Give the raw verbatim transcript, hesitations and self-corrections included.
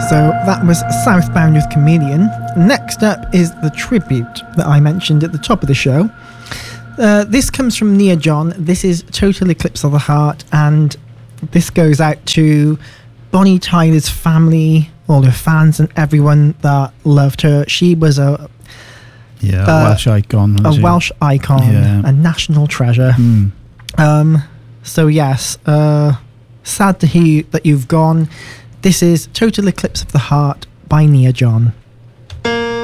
So that was Southbound with Chameleon. Next up is the tribute that I mentioned at the top of the show. Uh, this comes from Nia John. This is Total Eclipse of the Heart, and this goes out to Bonnie Tyler's family, all her fans, and everyone that loved her. She was a yeah, uh, Welsh icon. A she? Welsh icon, yeah. a national treasure. Mm. Um, so yes, uh, sad to hear that you've gone. This is Total Eclipse of the Heart by Nia John.